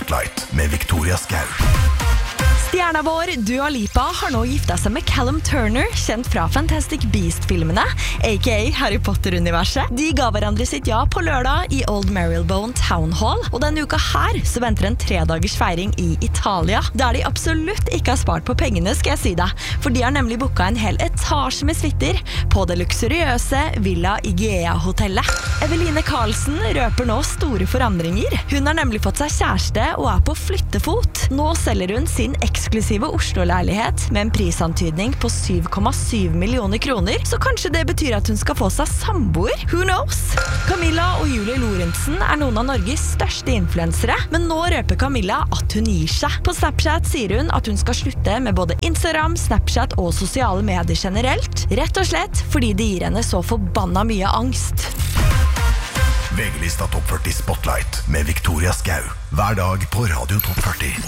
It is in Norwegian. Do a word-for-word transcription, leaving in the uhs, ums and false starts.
Spotlight med Victoria Skau. Stjerna vår, Dua Lipa, har nå giftet seg med Callum Turner, kjent fra Fantastic Beast-filmene, aka Harry Potter-universet. De ga hverandre sitt ja på lørdag i Old Marylebone Town Hall, og denne uka her så venter en tredagers feiring i Italia, der de absolutt ikke har spart på pengene, skal jeg si deg, for de har nemlig booket en hel etasje med suiter på det luksuriøse Villa Igea-hotellet. Eveline Karlsen røper nå store forandringer. Hun har nemlig fått seg kjæreste og er på flyttefot. Nå selger hun sin eksklusive Oslo-leilighet med en prisantydning på syv komma syv millioner kroner, så kanskje det betyr at hun skal få seg samboer? Who knows? Camilla og Julie Lorentzen er noen av Norges største influensere, men nå røper Camilla at hun gir seg. På Snapchat sier hun at hun skal slutte med både Instagram, Snapchat og sosiale medier generelt, rett og slett fordi det gir henne så forbanna mye angst. V G-lista Topp førti Spotlight med Victoria Skau. Hver dag på Radio Topp førti.